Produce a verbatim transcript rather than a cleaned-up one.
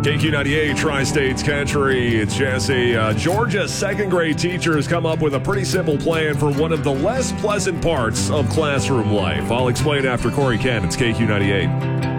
K Q ninety-eight, Tri-States Country. It's Jesse. Uh, Georgia's second grade teachers come up with a pretty simple plan for one of the less pleasant parts of classroom life. I'll explain after Corey Kent. It's K Q ninety-eight.